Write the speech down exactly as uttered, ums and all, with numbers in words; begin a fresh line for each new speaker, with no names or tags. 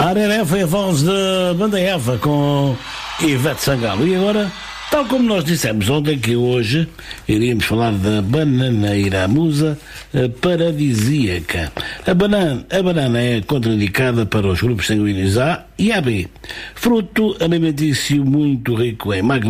A Arena foi a voz da Banda Eva com Ivete Sangalo. E agora, tal como nós dissemos ontem, que hoje iríamos falar da bananeira, a musa paradisíaca. A banana, a banana é contraindicada para os grupos sanguíneos A e A B. Fruto alimentício muito rico em magnésio